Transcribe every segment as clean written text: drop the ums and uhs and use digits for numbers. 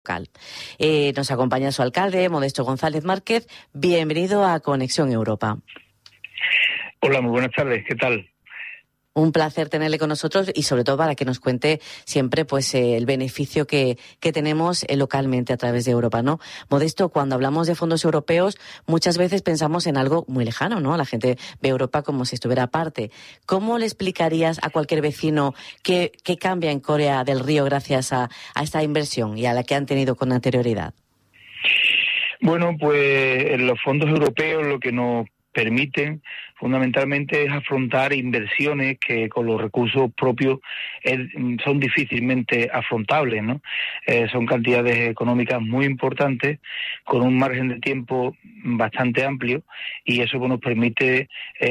local. Nos acompaña su alcalde, Modesto González Márquez. Bienvenido a Conexión Europa. Hola, muy buenas tardes. ¿Qué tal? Un placer tenerle con nosotros y sobre todo para que nos cuente siempre pues el beneficio que tenemos localmente a través de Europa, ¿no? Modesto, cuando hablamos de fondos europeos muchas veces pensamos en algo muy lejano, ¿no? La gente ve Europa como si estuviera aparte. ¿Cómo le explicarías a cualquier vecino qué cambia en Corea del Río gracias a esta inversión y a la que han tenido con anterioridad? Bueno, pues los fondos europeos lo que nos permiten fundamentalmente es afrontar inversiones que con los recursos propios son difícilmente afrontables, ¿no? Son cantidades económicas muy importantes con un margen de tiempo bastante amplio y eso nos permite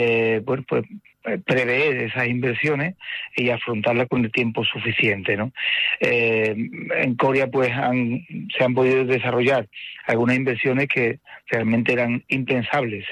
prever esas inversiones y afrontarlas con el tiempo suficiente, ¿no? En Corea se han podido desarrollar algunas inversiones que realmente eran impensables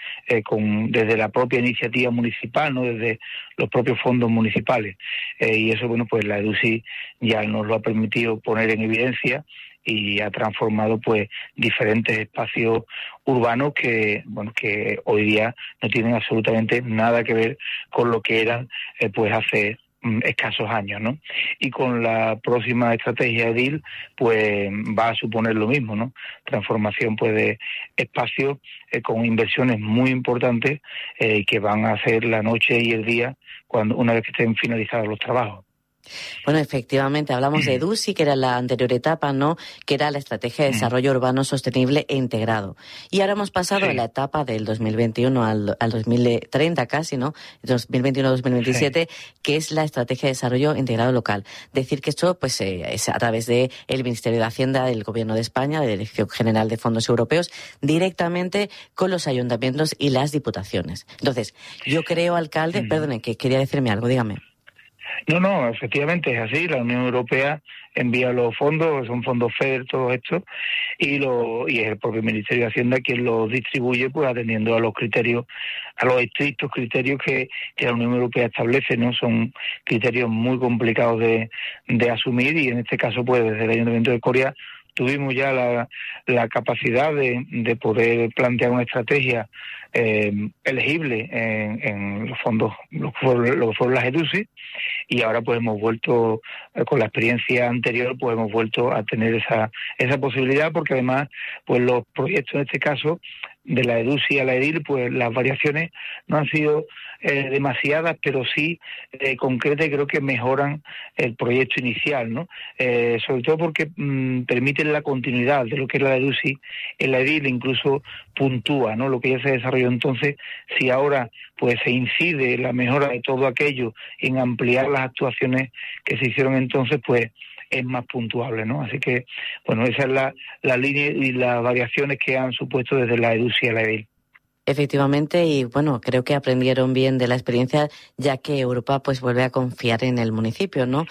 desde la propia iniciativa municipal, ¿no? Desde los propios fondos municipales, y eso pues la EDUSI ya nos lo ha permitido poner en evidencia y ha transformado pues diferentes espacios urbanos que hoy día no tienen absolutamente nada que ver con lo que eran pues hace escasos años, ¿no? Y con la próxima estrategia edil pues va a suponer lo mismo, ¿no? Transformación pues de espacios con inversiones muy importantes que van a hacer la noche y el día una vez que estén finalizados los trabajos. Bueno, efectivamente, hablamos de EDUSI, que era la anterior etapa, ¿no? Que era la Estrategia de Desarrollo Urbano Sostenible e Integrado. Y ahora hemos pasado a la etapa del 2021 al 2030 casi, ¿no? 2021-2027, que es la Estrategia de Desarrollo Integrado Local. Decir que esto pues es a través del Ministerio de Hacienda, del Gobierno de España, de la Dirección General de Fondos Europeos, directamente con los ayuntamientos y las diputaciones. Entonces, yo creo, alcalde, perdone, que quería decirme algo, dígame. No, efectivamente es así. La Unión Europea envía los fondos, son fondos FEDER, todos estos, y es el propio Ministerio de Hacienda quien los distribuye, pues atendiendo a los criterios, a los estrictos criterios que la Unión Europea establece, ¿no? Son criterios muy complicados de asumir y en este caso, pues desde el Ayuntamiento de Coria tuvimos ya la capacidad de poder plantear una estrategia elegible en los fondos, lo que fueron las EDUSI, y ahora pues hemos vuelto, con la experiencia anterior, pues hemos vuelto a tener esa posibilidad, porque además pues los proyectos en este caso de la EDUSI a la EDIL, pues las variaciones no han sido demasiadas, pero sí concretas, y creo que mejoran el proyecto inicial, ¿no? Sobre todo porque permiten la continuidad de lo que es la EDUSI en la EDIL, incluso puntúa, ¿no? Lo que ya se desarrolló. Entonces, si ahora pues se incide en la mejora de todo aquello, en ampliar las actuaciones que se hicieron entonces, pues es más puntuable, ¿no? Así que, bueno, esa es la línea y las variaciones que han supuesto desde la EDUSI a la EDIL. Efectivamente, y bueno, creo que aprendieron bien de la experiencia, ya que Europa pues vuelve a confiar en el municipio, ¿no?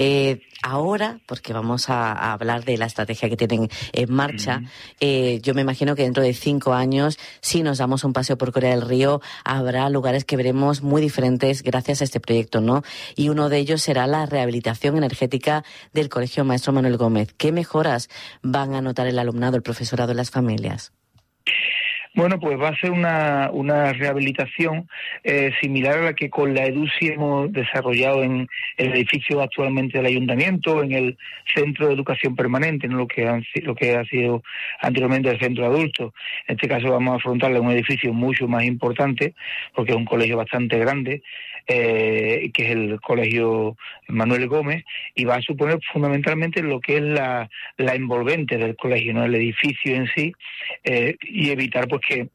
Ahora, porque vamos a hablar de la estrategia que tienen en marcha, yo me imagino que dentro de 5 años, si nos damos un paseo por Corea del Río, habrá lugares que veremos muy diferentes gracias a este proyecto, ¿no? Y uno de ellos será la rehabilitación energética del Colegio Maestro Manuel Gómez. ¿Qué mejoras van a notar el alumnado, el profesorado y las familias? Bueno, pues va a ser una rehabilitación similar a la que con la EDUSI hemos desarrollado en el edificio actualmente del Ayuntamiento, en el Centro de Educación Permanente, ¿no? lo que ha sido anteriormente el Centro de Adultos. En este caso vamos a afrontarle un edificio mucho más importante, porque es un colegio bastante grande, que es el Colegio Manuel Gómez, y va a suponer fundamentalmente lo que es la envolvente del colegio, ¿no? El edificio en sí, y evitar pues que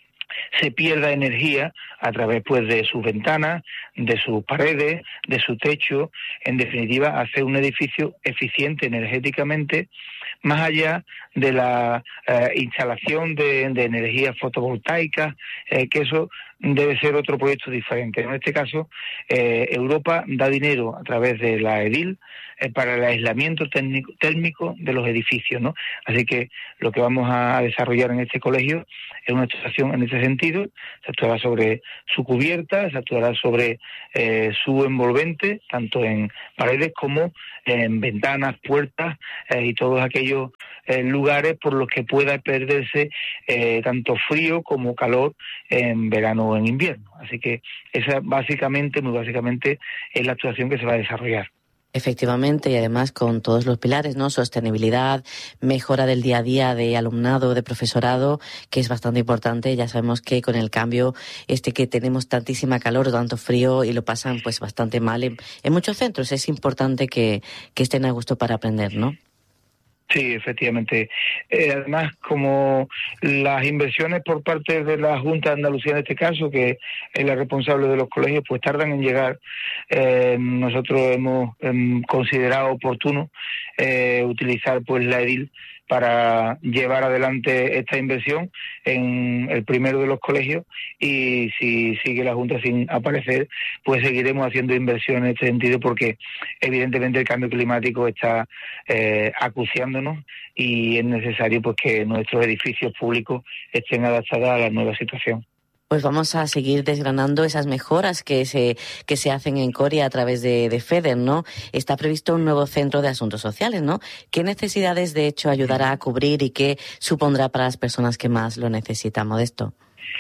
se pierda energía a través pues de sus ventanas, de sus paredes, de su techo, en definitiva hacer un edificio eficiente energéticamente, más allá de la instalación de energía fotovoltaica, que eso debe ser otro proyecto diferente. En este caso, Europa da dinero a través de la EDIL para el aislamiento térmico de los edificios, ¿no? Así que lo que vamos a desarrollar en este colegio es una actuación en ese sentido. Se actuará sobre su cubierta, se actuará sobre su envolvente, tanto en paredes como en ventanas, puertas y todos aquellos lugares por los que pueda perderse tanto frío como calor en verano o en invierno. Así que esa muy básicamente, es la actuación que se va a desarrollar. Efectivamente, y además con todos los pilares, ¿no? Sostenibilidad, mejora del día a día de alumnado, de profesorado, que es bastante importante. Ya sabemos que con el cambio que tenemos tantísima calor, tanto frío, y lo pasan pues bastante mal en muchos centros. Es importante que estén a gusto para aprender, ¿no? Sí, efectivamente. Además, como las inversiones por parte de la Junta de Andalucía en este caso, que es la responsable de los colegios, pues tardan en llegar, nosotros hemos considerado oportuno utilizar pues la EDIL para llevar adelante esta inversión en el primero de los colegios, y si sigue la Junta sin aparecer, pues seguiremos haciendo inversión en este sentido, porque evidentemente el cambio climático está acuciándonos y es necesario pues que nuestros edificios públicos estén adaptados a la nueva situación. Pues vamos a seguir desgranando esas mejoras que se hacen en Coria a través de FEDER, ¿no? Está previsto un nuevo centro de asuntos sociales, ¿no? ¿Qué necesidades, de hecho, ayudará a cubrir y qué supondrá para las personas que más lo necesitan, Modesto?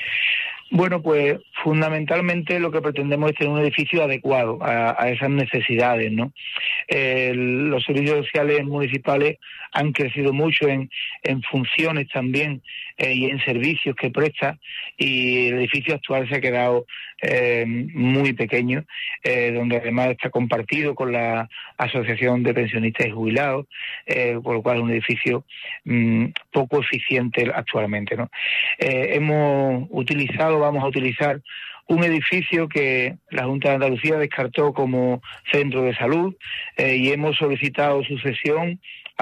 Bueno, pues fundamentalmente lo que pretendemos es tener un edificio adecuado a esas necesidades, ¿no? Los servicios sociales municipales han crecido mucho en funciones también y en servicios que presta, y el edificio actual se ha quedado muy pequeño, donde además está compartido con la Asociación de Pensionistas y Jubilados, por lo cual es un edificio poco eficiente actualmente, ¿no? Vamos a utilizar un edificio que la Junta de Andalucía descartó como centro de salud, y hemos solicitado su cesión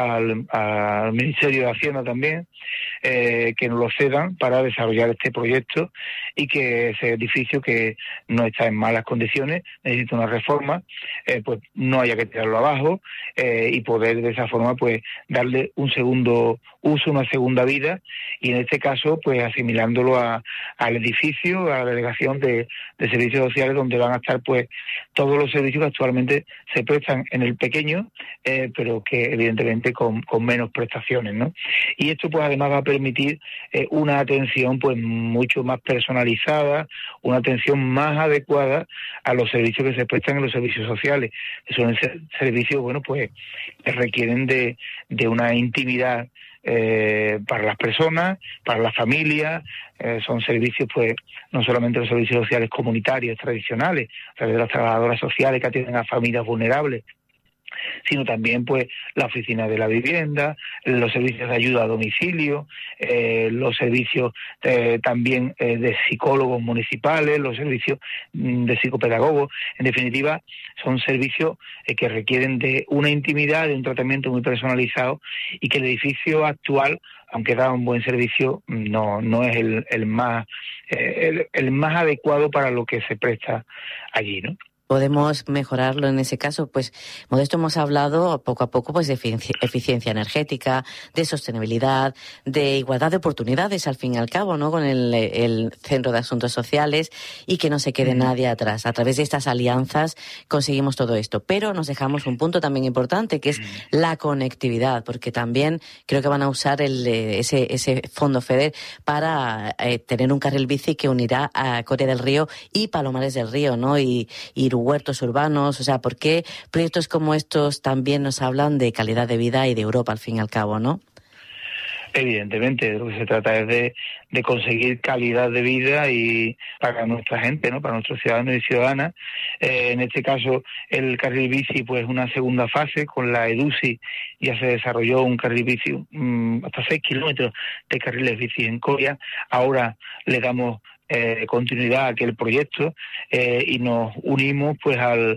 al Ministerio de Hacienda también, que nos lo cedan para desarrollar este proyecto, y que ese edificio, que no está en malas condiciones, necesita una reforma, pues no haya que tirarlo abajo, y poder de esa forma pues darle un segundo uso, una segunda vida, y en este caso pues asimilándolo al edificio, a la delegación de servicios sociales, donde van a estar pues todos los servicios que actualmente se prestan en el pequeño, pero que evidentemente con menos prestaciones, ¿no? Y esto pues además va a permitir una atención pues mucho más personalizada, una atención más adecuada a los servicios que se prestan en los servicios sociales, que son servicios, bueno, pues que requieren de una intimidad para las personas, para las familias. Son servicios, pues, no solamente los servicios sociales comunitarios tradicionales, a través de las trabajadoras sociales que atienden a familias vulnerables, sino también pues la oficina de la vivienda, los servicios de ayuda a domicilio, los servicios también de psicólogos municipales, los servicios de psicopedagogos. En definitiva, son servicios que requieren de una intimidad, de un tratamiento muy personalizado, y que el edificio actual, aunque da un buen servicio, no es el más adecuado para lo que se presta allí, ¿no? Podemos mejorarlo en ese caso. Pues, Modesto, hemos hablado poco a poco pues de eficiencia energética, de sostenibilidad, de igualdad de oportunidades, al fin y al cabo, ¿no? Con el Centro de Asuntos Sociales, y que no se quede nadie atrás. A través de estas alianzas conseguimos todo esto. Pero nos dejamos un punto también importante, que es la conectividad, porque también creo que van a usar ese fondo FEDER para tener un carril bici que unirá a Coria del Río y Palomares del Río, ¿no? Y huertos urbanos. O sea, ¿por qué proyectos como estos también nos hablan de calidad de vida y de Europa, al fin y al cabo, no? Evidentemente, de lo que se trata es de conseguir calidad de vida y para nuestra gente, ¿no? Para nuestros ciudadanos y ciudadanas. En este caso, el carril bici, pues una segunda fase. Con la EDUSI ya se desarrolló un carril bici, hasta 6 kilómetros de carriles bici en Coria. Ahora le damos continuidad a aquel proyecto, y nos unimos pues al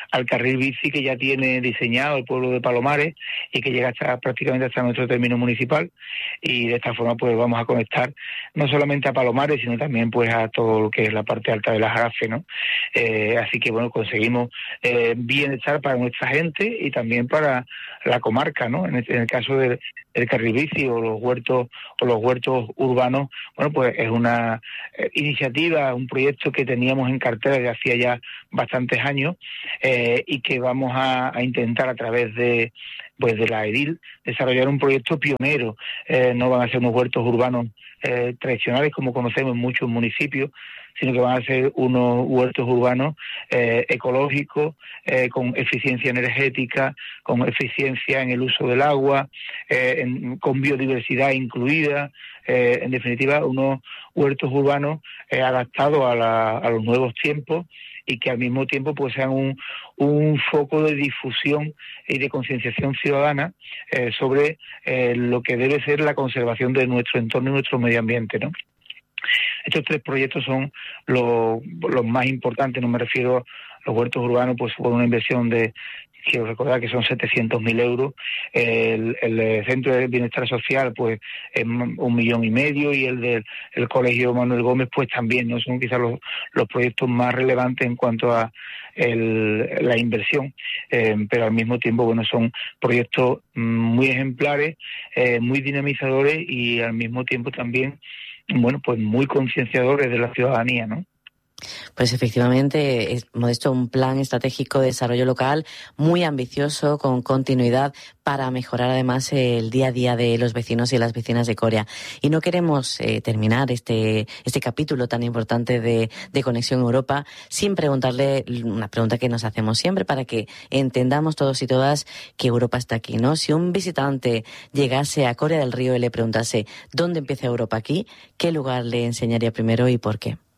al carril bici que ya tiene diseñado el pueblo de Palomares y que llega prácticamente hasta nuestro término municipal, y de esta forma pues vamos a conectar no solamente a Palomares, sino también pues a todo lo que es la parte alta de la Jarafe, ¿no? Así que bueno, conseguimos bienestar para nuestra gente y también para la comarca, ¿no? En el caso del carril bici o los huertos urbanos, bueno, pues es una iniciativa, un proyecto que teníamos en cartera desde hacía ya bastantes años, y que vamos a intentar a través de la EDIL desarrollar un proyecto pionero. No van a ser unos huertos urbanos tradicionales como conocemos en muchos municipios, sino que van a ser unos huertos urbanos ecológicos, con eficiencia energética, con eficiencia en el uso del agua, con biodiversidad incluida, en definitiva unos huertos urbanos adaptados a los nuevos tiempos, y que al mismo tiempo pues sean un foco de difusión y de concienciación ciudadana sobre lo que debe ser la conservación de nuestro entorno y nuestro medio ambiente, ¿no? Estos 3 proyectos son los más importantes. No me refiero a los huertos urbanos, pues por una inversión de, quiero recordar que son 700.000 euros. El Centro de Bienestar Social, pues es 1,5 millones, y el del Colegio Manuel Gómez, pues también, ¿no? Son quizás los proyectos más relevantes en cuanto a la inversión, pero al mismo tiempo, bueno, son proyectos muy ejemplares, muy dinamizadores y al mismo tiempo también, bueno, pues muy concienciadores de la ciudadanía, ¿no? Pues efectivamente, Modesto, un plan estratégico de desarrollo local muy ambicioso, con continuidad, para mejorar además el día a día de los vecinos y las vecinas de Coria. Y no queremos terminar este capítulo tan importante de Conexión Europa sin preguntarle una pregunta que nos hacemos siempre, para que entendamos todos y todas que Europa está aquí, ¿no? Si un visitante llegase a Coria del Río y le preguntase ¿dónde empieza Europa aquí?, ¿qué lugar le enseñaría primero y por qué?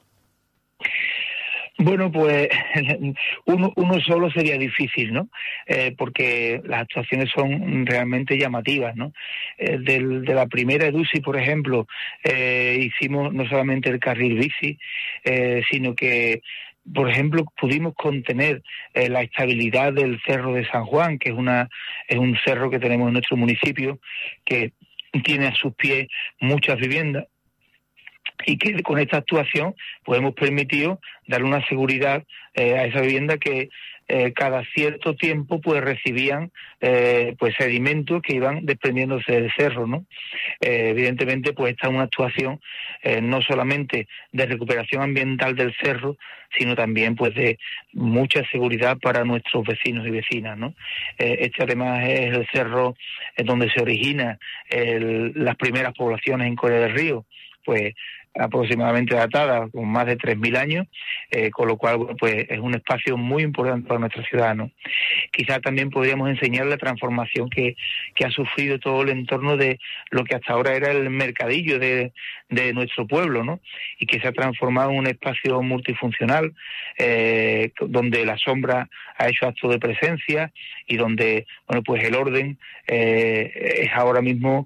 Bueno, pues uno solo sería difícil, ¿no? Porque las actuaciones son realmente llamativas, ¿no? De la primera EDUSI, por ejemplo, hicimos no solamente el carril bici, sino que, por ejemplo, pudimos contener la estabilidad del Cerro de San Juan, que es un cerro que tenemos en nuestro municipio, que tiene a sus pies muchas viviendas, y que con esta actuación pues hemos permitido darle una seguridad a esa vivienda que cada cierto tiempo pues recibían pues sedimentos que iban desprendiéndose del cerro, ¿no? Evidentemente pues esta es una actuación no solamente de recuperación ambiental del cerro, sino también pues de mucha seguridad para nuestros vecinos y vecinas, ¿no? Este además es el cerro donde se origina las primeras poblaciones en Coria del Río, pues aproximadamente datada con más de 3.000 años, con lo cual, bueno, pues es un espacio muy importante para nuestra ciudad, ¿no? Quizás también podríamos enseñar la transformación que ha sufrido todo el entorno de lo que hasta ahora era el mercadillo de nuestro pueblo, ¿no? Y que se ha transformado en un espacio multifuncional, donde la sombra ha hecho acto de presencia y donde, bueno, pues el orden es ahora mismo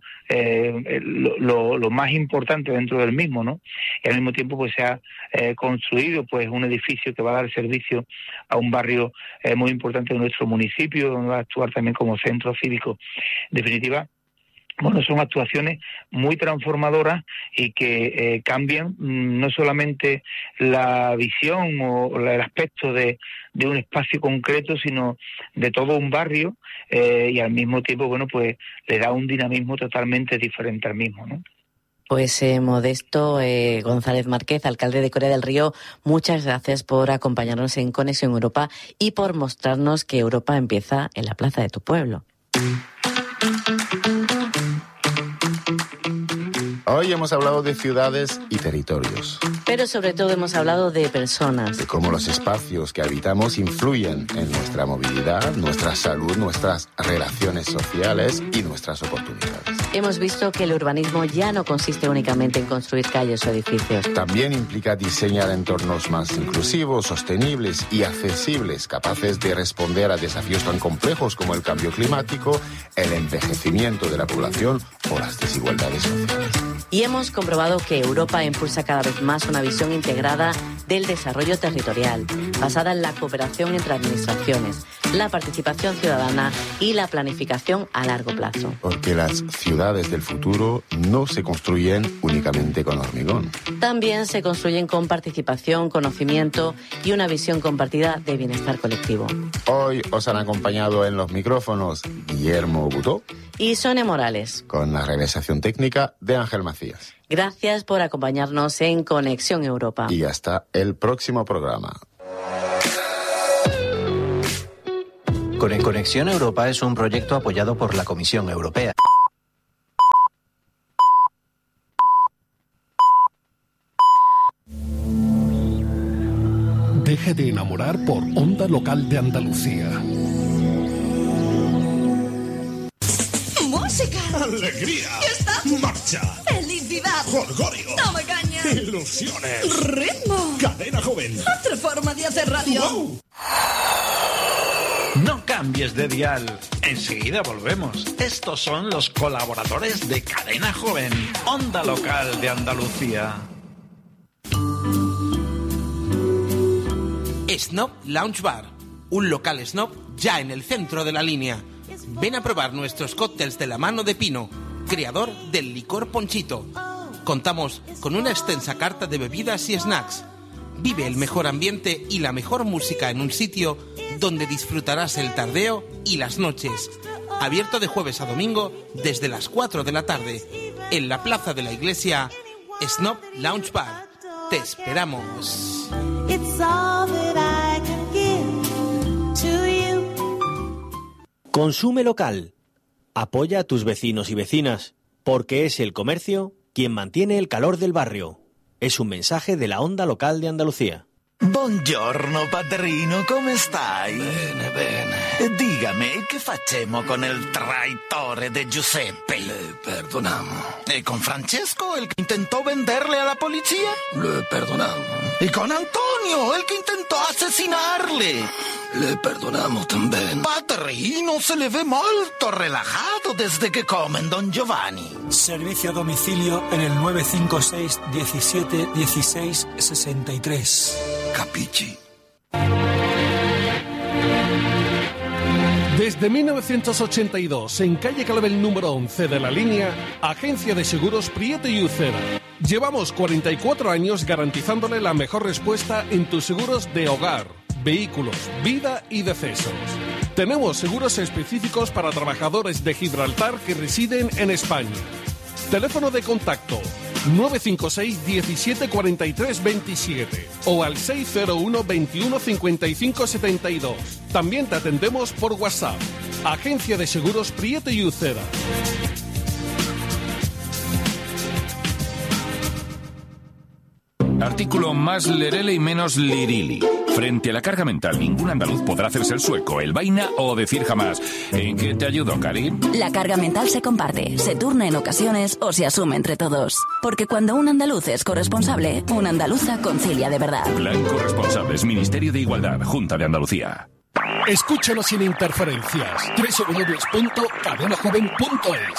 lo más importante dentro del mismo, ¿no? Y al mismo tiempo pues se ha construido pues un edificio que va a dar servicio a un barrio muy importante de nuestro municipio, donde va a actuar también como centro cívico. En definitiva, bueno, son actuaciones muy transformadoras y que cambian no solamente la visión o el aspecto de un espacio concreto, sino de todo un barrio, y al mismo tiempo, bueno, pues le da un dinamismo totalmente diferente al mismo, ¿no? Pues Modesto González Márquez, alcalde de Coria del Río, muchas gracias por acompañarnos en Conexión Europa y por mostrarnos que Europa empieza en la plaza de tu pueblo. Hoy hemos hablado de ciudades y territorios. Pero sobre todo hemos hablado de personas. De cómo los espacios que habitamos influyen en nuestra movilidad, nuestra salud, nuestras relaciones sociales y nuestras oportunidades. Hemos visto que el urbanismo ya no consiste únicamente en construir calles o edificios. También implica diseñar entornos más inclusivos, sostenibles y accesibles, capaces de responder a desafíos tan complejos como el cambio climático, el envejecimiento de la población o las desigualdades sociales. Y hemos comprobado que Europa impulsa cada vez más una visión integrada del desarrollo territorial, basada en la cooperación entre administraciones, la participación ciudadana y la planificación a largo plazo. Porque las ciudades del futuro no se construyen únicamente con hormigón. También se construyen con participación, conocimiento y una visión compartida de bienestar colectivo. Hoy os han acompañado en los micrófonos Guillermo Butó y Sonia Morales, con la realización técnica de Ángel Macías. Gracias por acompañarnos en Conexión Europa. Y hasta el próximo programa. Conexión Europa es un proyecto apoyado por la Comisión Europea. Deje de enamorar por Onda Local de Andalucía. ¡Música! ¡Alegría! ¡Fiesta! ¡Marcha! ¡Felicidad! ¡Jolgorio! ¡Toma caña! ¡Ilusiones! ¡Ritmo! ¡Cadena Joven! ¡Otra forma de hacer radio! ¡Wow! No cambies de dial. Enseguida volvemos. Estos son los colaboradores de Cadena Joven, Onda Local de Andalucía. Snob Lounge Bar, un local snob ya en el centro de la línea. Ven a probar nuestros cócteles de la mano de Pino, creador del licor Ponchito. Contamos con una extensa carta de bebidas y snacks. Vive el mejor ambiente y la mejor música en un sitio donde disfrutarás el tardeo y las noches. Abierto de jueves a domingo desde las 4 de la tarde. En la plaza de la iglesia, Snob Lounge Bar. Te esperamos. Consume local. Apoya a tus vecinos y vecinas, porque es el comercio quien mantiene el calor del barrio. Es un mensaje de la Onda Local de Andalucía. Buongiorno padrino, come stai? Bene, bene. Dígame, che facciamo con il traitore de Giuseppe? Le perdonamos. ¿Y con Francesco, el que intentó venderle a la policía? Le perdonamos. ¿Y con Antonio, el que intentó asesinarle? Le perdonamos también. Padrino, se le ve molto relajado desde que comen Don Giovanni. Servicio a domicilio en el 956 17 16 63. Capichi. Desde 1982, en calle Clavel número 11 de la línea, Agencia de Seguros Prieto y Uceda. Llevamos 44 años garantizándole la mejor respuesta en tus seguros de hogar, vehículos, vida y decesos. Tenemos seguros específicos para trabajadores de Gibraltar que residen en España. Teléfono de contacto 956 17 43 27 o al 601 21 55 72. También te atendemos por WhatsApp. Agencia de Seguros Prieto y Uceda. Artículo más lerele y menos lirili. Frente a la carga mental, ningún andaluz podrá hacerse el sueco, el vaina o decir jamás. ¿En qué te ayudo, Karim? La carga mental se comparte, se turna en ocasiones o se asume entre todos. Porque cuando un andaluz es corresponsable, una andaluza concilia de verdad. Plan Corresponsables, Ministerio de Igualdad, Junta de Andalucía. Escúchanos sin interferencias. www.cadenajoven.es.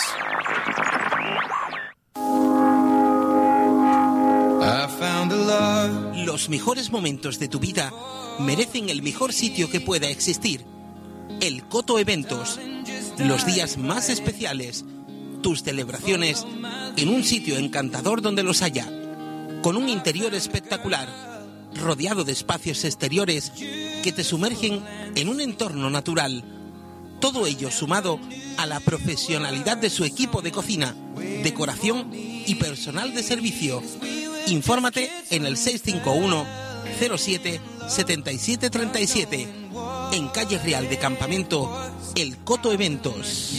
Los mejores momentos de tu vida merecen el mejor sitio que pueda existir. El Coto Eventos. Los días más especiales. Tus celebraciones en un sitio encantador donde los haya. Con un interior espectacular, rodeado de espacios exteriores que te sumergen en un entorno natural. Todo ello sumado a la profesionalidad de su equipo de cocina, decoración y personal de servicio. Infórmate en el 651 07 77 37. En calle Real de Campamento, El Coto Eventos.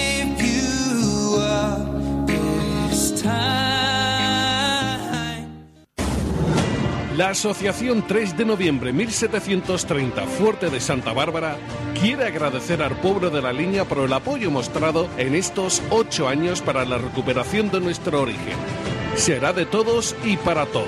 La Asociación 3 de Noviembre 1730 Fuerte de Santa Bárbara quiere agradecer al pueblo de la línea por el apoyo mostrado en estos 8 años para la recuperación de nuestro origen. Será de todos y para todos.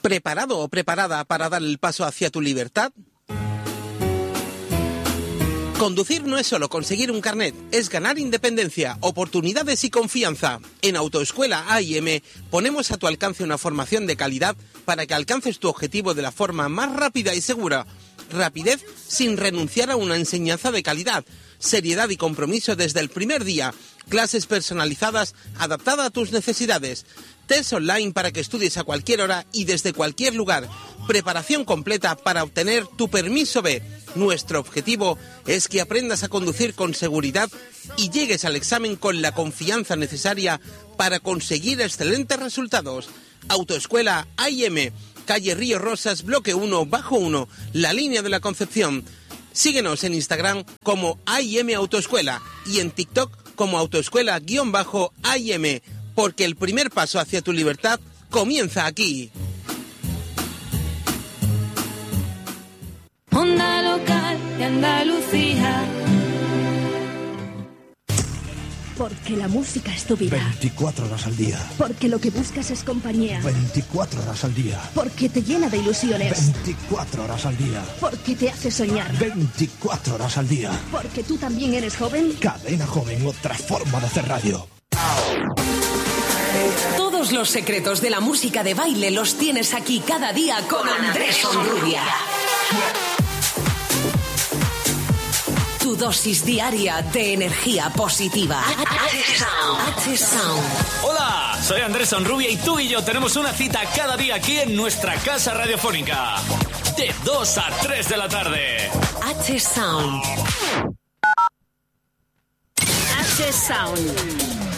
¿Preparado o preparada para dar el paso hacia tu libertad? Conducir no es solo conseguir un carnet, es ganar independencia, oportunidades y confianza. En Autoescuela AIM ponemos a tu alcance una formación de calidad para que alcances tu objetivo de la forma más rápida y segura. Rapidez sin renunciar a una enseñanza de calidad. Seriedad y compromiso desde el primer día. Clases personalizadas adaptadas a tus necesidades. Test online para que estudies a cualquier hora y desde cualquier lugar. Preparación completa para obtener tu permiso B. Nuestro objetivo es que aprendas a conducir con seguridad y llegues al examen con la confianza necesaria para conseguir excelentes resultados. Autoescuela AIM, calle Río Rosas, bloque 1, bajo 1, La Línea de la Concepción. Síguenos en Instagram como AIM Autoescuela y en TikTok como Autoescuela_AIM, porque el primer paso hacia tu libertad comienza aquí. Onda Local de Andalucía. Porque la música es tu vida. 24 horas al día. Porque lo que buscas es compañía. 24 horas al día. Porque te llena de ilusiones. 24 horas al día. Porque te hace soñar. 24 horas al día. Porque tú también eres joven. Cadena Joven, otra forma de hacer radio. Todos los secretos de la música de baile los tienes aquí cada día con Andrés Onrubia. Tu dosis diaria de energía positiva. H-Sound. Hola, soy Andrés Onrubia y tú y yo tenemos una cita cada día aquí en nuestra casa radiofónica. De 2 a 3 de la tarde. H-Sound. H-Sound.